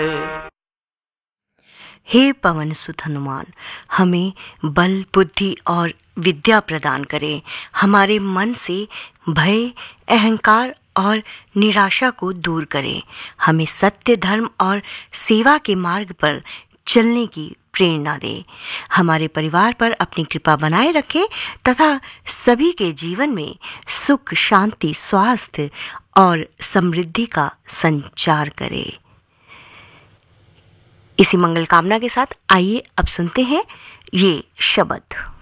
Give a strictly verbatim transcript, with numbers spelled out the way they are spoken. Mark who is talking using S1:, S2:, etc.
S1: हे पवन सुत हनुमान, हमें बल, बुद्धि और विद्या प्रदान करें। हमारे मन से भय, अहंकार और निराशा को दूर करें। हमें सत्य, धर्म और सेवा के मार्ग पर चलने की प्रेरणा दे। हमारे परिवार पर अपनी कृपा बनाए रखें तथा सभी के जीवन में सुख, शांति, स्वास्थ्य और समृद्धि का संचार करें। इसी मंगल कामना के साथ आइए अब सुनते हैं ये शब्द।